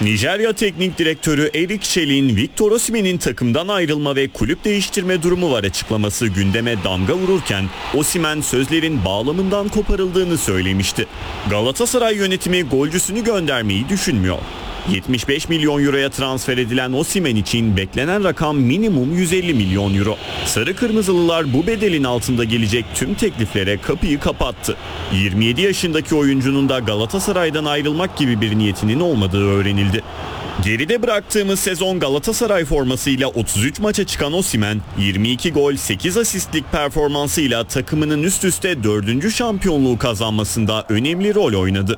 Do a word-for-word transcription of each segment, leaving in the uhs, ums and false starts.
Nijerya Teknik Direktörü Erik Çelik'in Victor Osimhen'in takımdan ayrılma ve kulüp değiştirme durumu var açıklaması gündeme damga vururken Osimhen sözlerin bağlamından koparıldığını söylemişti. Galatasaray yönetimi golcüsünü göndermeyi düşünmüyor. yetmiş beş milyon euroya transfer edilen Osimhen için beklenen rakam minimum yüz elli milyon euro. Sarı Kırmızılılar bu bedelin altında gelecek tüm tekliflere kapıyı kapattı. yirmi yedi yaşındaki oyuncunun da Galatasaray'dan ayrılmak gibi bir niyetinin olmadığı öğrenildi. Geride bıraktığımız sezon Galatasaray formasıyla otuz üç maça çıkan Osimhen, yirmi iki gol sekiz asistlik performansıyla takımının üst üste dördüncü şampiyonluğu kazanmasında önemli rol oynadı.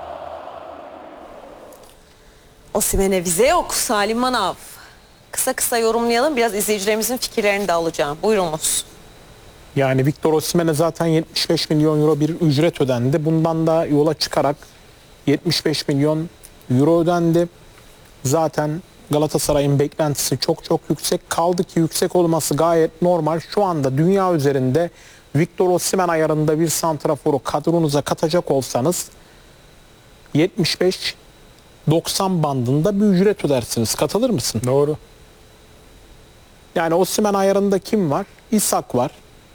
Osimhen'e vize yok. Salim Manav. Kısa kısa yorumlayalım. Biraz izleyicilerimizin fikirlerini de alacağım. Buyurunuz. Yani Victor Osimhen'e zaten yetmiş beş milyon euro bir ücret ödendi. Bundan da yola çıkarak yetmiş beş milyon euro ödendi. Zaten Galatasaray'ın beklentisi çok çok yüksek. Kaldı ki yüksek olması gayet normal. Şu anda dünya üzerinde Victor Osimhen ayarında bir santraforu kadronuza katacak olsanız yetmiş beş doksan bandında bir ücret ödersiniz. Katılır mısın? Doğru. Yani Osimhen ayarında kim var? İshak var.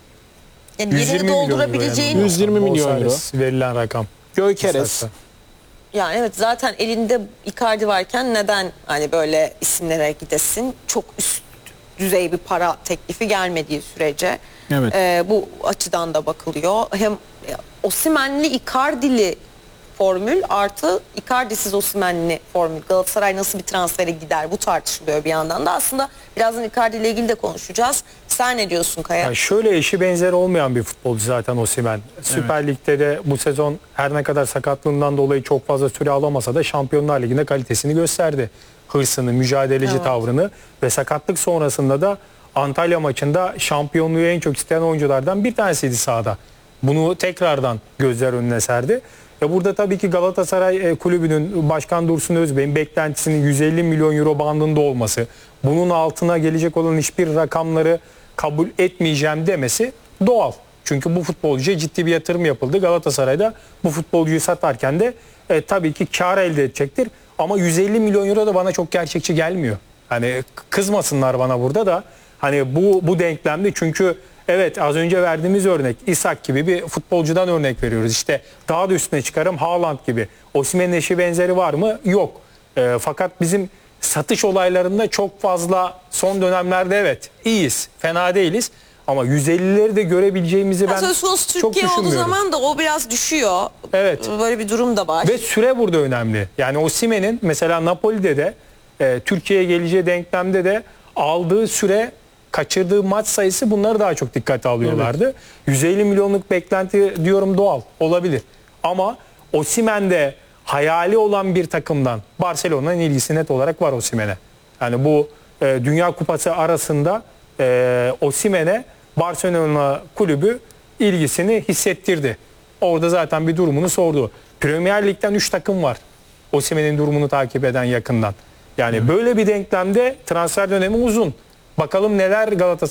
Yani yerini doldurabileceğin... yüz yirmi milyon euro. Verilen rakam. Gyökeres. Yani evet, zaten elinde Icardi varken neden hani böyle isimlere gidesin? Çok üst düzey bir para teklifi gelmediği sürece evet. e, bu açıdan da bakılıyor. Hem Osimhen'li Icardi'li formül artı Icardi'siz Osimhen'li formül. Galatasaray nasıl bir transfere gider? Bu tartışılıyor bir yandan da. Aslında birazdan Icardi ile ilgili de konuşacağız. Sen ne diyorsun Kaya? Yani şöyle eşi benzeri olmayan bir futbolcu zaten Osimhen. Süper evet. Lig'de de bu sezon her ne kadar sakatlığından dolayı çok fazla süre alamasa da Şampiyonlar Ligi'nde kalitesini gösterdi. Hırsını, mücadeleci evet. tavrını ve sakatlık sonrasında da Antalya maçında şampiyonluğu en çok isteyen oyunculardan bir tanesiydi sahada. Bunu tekrardan gözler önüne serdi. Ya burada tabii ki Galatasaray kulübünün Başkan Dursun Özbey'in beklentisinin yüz elli milyon euro bandında olması, bunun altına gelecek olan hiçbir rakamları kabul etmeyeceğim demesi doğal. Çünkü bu futbolcuya ciddi bir yatırım yapıldı. Galatasaray'da bu futbolcuyu satarken de e, tabii ki kar elde edecektir. Ama yüz elli milyon euro da bana çok gerçekçi gelmiyor. Hani kızmasınlar bana burada da. Hani bu bu denklemde, çünkü evet, az önce verdiğimiz örnek İshak gibi bir futbolcudan örnek veriyoruz. İşte daha da üstüne çıkarım Haaland gibi. Osimhen'in eşi benzeri var mı? Yok. E, fakat bizim satış olaylarında çok fazla son dönemlerde evet iyiyiz. Fena değiliz. Ama yüz ellileri de görebileceğimizi ben söz konusu çok Türkiye düşünmüyorum. olduğu zaman da o biraz düşüyor. Evet. Böyle bir durum da var. Ve süre burada önemli. Yani Osimhen'in mesela Napoli'de de e, Türkiye'ye geleceği denklemde de aldığı süre, kaçırdığı maç sayısı, bunları daha çok dikkate alıyorlardı. Evet. yüz elli milyonluk beklenti diyorum doğal olabilir. Ama Osimhen'de hayali olan bir takımdan, Barcelona'nın ilgisi net olarak var Osimhen'e. Yani bu e, Dünya Kupası arasında e, Osimhen'e Barcelona kulübü ilgisini hissettirdi. Orada zaten bir durumunu sordu. Premier Lig'den üç takım var Osimhen'in durumunu takip eden yakından. Yani Hı. böyle bir denklemde transfer dönemi uzun. Bakalım neler Galatasaray